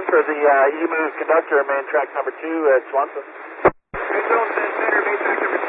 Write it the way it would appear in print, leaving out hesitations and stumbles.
zone for the EMOVE conductor, main track number 2 at Swanson. Control center, main track number